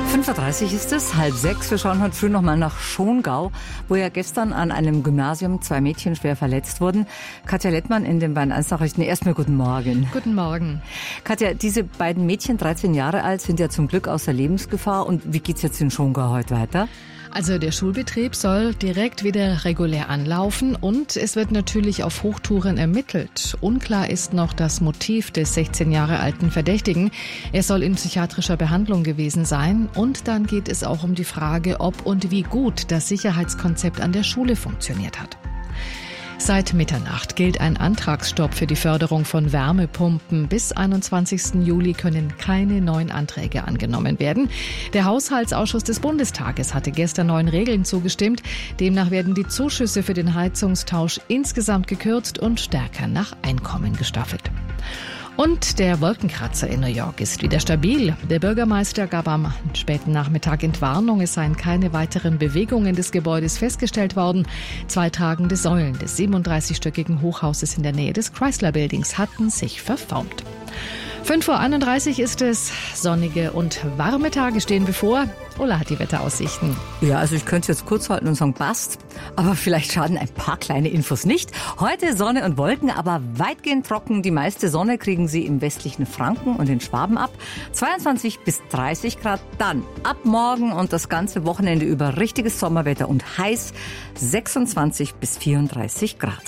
5:30 Uhr ist es, 5:30. Wir schauen heute früh nochmal nach Schongau, wo ja gestern an einem Gymnasium 2 Mädchen schwer verletzt wurden. Katja Lettmann in den Bayern 1 Nachrichten. Erstmal guten Morgen. Guten Morgen. Katja, diese beiden Mädchen, 13 Jahre alt, sind ja zum Glück außer Lebensgefahr. Und wie geht's jetzt in Schongau heute weiter? Also der Schulbetrieb soll direkt wieder regulär anlaufen und es wird natürlich auf Hochtouren ermittelt. Unklar ist noch das Motiv des 16 Jahre alten Verdächtigen. Er soll in psychiatrischer Behandlung gewesen sein. Und dann geht es auch um die Frage, ob und wie gut das Sicherheitskonzept an der Schule funktioniert hat. Seit Mitternacht gilt ein Antragsstopp für die Förderung von Wärmepumpen. Bis 21. Juli können keine neuen Anträge angenommen werden. Der Haushaltsausschuss des Bundestages hatte gestern neuen Regeln zugestimmt. Demnach werden die Zuschüsse für den Heizungstausch insgesamt gekürzt und stärker nach Einkommen gestaffelt. Und der Wolkenkratzer in New York ist wieder stabil. Der Bürgermeister gab am späten Nachmittag Entwarnung, es seien keine weiteren Bewegungen des Gebäudes festgestellt worden. 2 tragende Säulen des 37-stöckigen Hochhauses in der Nähe des Chrysler Buildings hatten sich verformt. 5:31 Uhr ist es. Sonnige und warme Tage stehen bevor. Ulla hat die Wetteraussichten. Ja, also ich könnte es jetzt kurz halten und sagen, passt. Aber vielleicht schaden ein paar kleine Infos nicht. Heute Sonne und Wolken, aber weitgehend trocken. Die meiste Sonne kriegen Sie im westlichen Franken und in Schwaben ab. 22 bis 30 Grad. Dann ab morgen und das ganze Wochenende über richtiges Sommerwetter und heiß. 26 bis 34 Grad.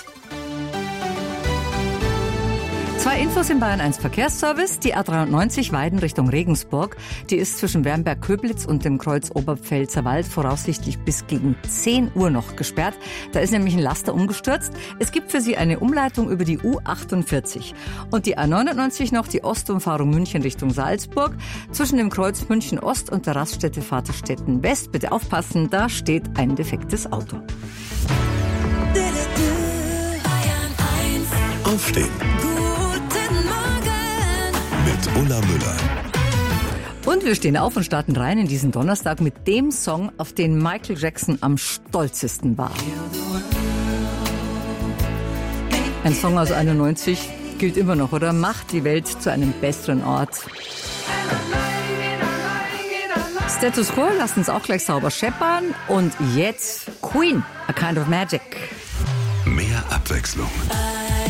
2 Infos im Bayern 1 Verkehrsservice. Die A93 Weiden Richtung Regensburg. Die ist zwischen Wernberg-Köblitz und dem Kreuz Oberpfälzer Wald voraussichtlich bis gegen 10 Uhr noch gesperrt. Da ist nämlich ein Laster umgestürzt. Es gibt für Sie eine Umleitung über die U48. Und die A99 noch, die Ostumfahrung München Richtung Salzburg. Zwischen dem Kreuz München Ost und der Raststätte Vaterstetten West. Bitte aufpassen, da steht ein defektes Auto. Aufstehen. Mit Ulla Müller. Und wir stehen auf und starten rein in diesen Donnerstag mit dem Song, auf den Michael Jackson am stolzesten war. Ein Song aus 91 gilt immer noch, oder? Macht die Welt zu einem besseren Ort. Status Quo, lasst uns auch gleich sauber scheppern. Und jetzt Queen, A Kind of Magic. Mehr Abwechslung.